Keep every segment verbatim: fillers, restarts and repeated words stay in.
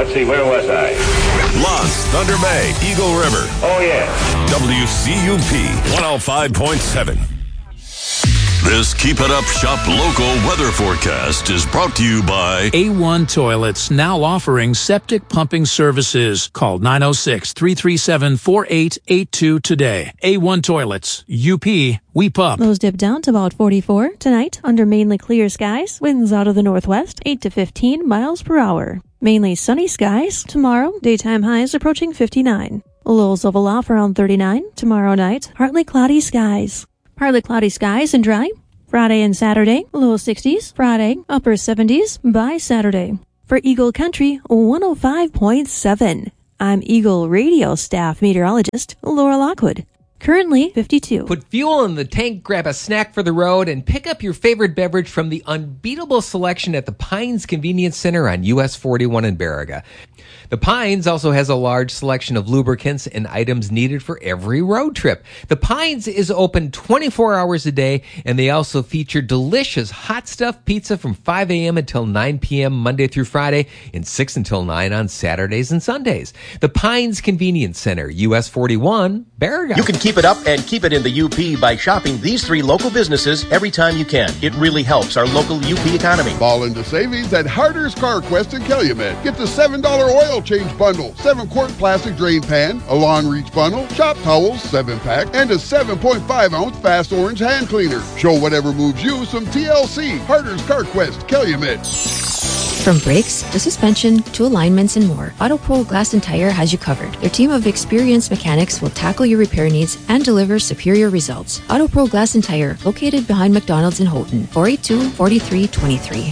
let's see, where was I? Lance, Thunder Bay, Eagle River. Oh, yeah. W C U P one oh five point seven. This Keep It Up Shop local weather forecast is brought to you by A one Toilets, now offering septic pumping services. Call nine oh six, three three seven, four eight eight two today. A one Toilets. U P, we pup. Lows dip down to about forty-four. Tonight, under mainly clear skies, winds out of the northwest, eight to fifteen miles per hour. Mainly sunny skies. Tomorrow, daytime highs approaching fifty-nine. Lows level off around thirty-nine. Tomorrow night, partly cloudy skies. Partly cloudy skies and dry. Friday and Saturday, low sixties. Friday, upper seventies by Saturday. For Eagle Country one oh five point seven, I'm Eagle Radio staff meteorologist Laura Lockwood. Currently fifty-two. Put fuel in the tank, grab a snack for the road, and pick up your favorite beverage from the unbeatable selection at the Pines Convenience Center on U S forty-one in Baraga. The Pines also has a large selection of lubricants and items needed for every road trip. The Pines is open twenty-four hours a day, and they also feature delicious hot stuff pizza from five a.m. until nine p.m. Monday through Friday and six until nine on Saturdays and Sundays. The Pines Convenience Center, U S forty-one, Baraga. You can keep it up and keep it in the U P by shopping these three local businesses every time you can. It really helps our local U P economy. Fall into savings at Harder's Car Quest in Calumet. Get the seven dollar oil change bundle, seven quart plastic drain pan, a long reach bundle, shop towels, seven pack, and a seven point five ounce fast orange hand cleaner. Show whatever moves you some T L C. Harder's Car Quest, Calumet. From brakes to suspension to alignments and more, AutoPro Glass and Tire has you covered. Their team of experienced mechanics will tackle your repair needs and deliver superior results. AutoPro Glass and Tire, located behind McDonald's in Houghton, four eight two, four three two three.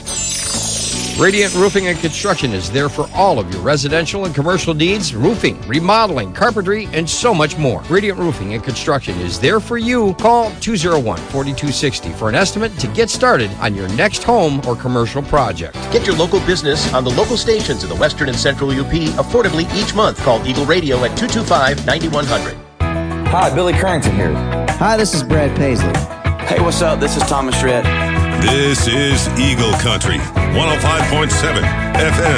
Radiant Roofing and Construction is there for all of your residential and commercial needs, roofing, remodeling, carpentry, and so much more. Radiant Roofing and Construction is there for you. Call two oh one, four two six oh for an estimate to get started on your next home or commercial project. Get your local business on the local stations in the western and central U P affordably each month. Call Eagle Radio at two two five, nine one zero zero. Hi, Billy Currington here. Hi, this is Brad Paisley. Hey, what's up? This is Thomas Rhett. This is Eagle Country one oh five point seven F M.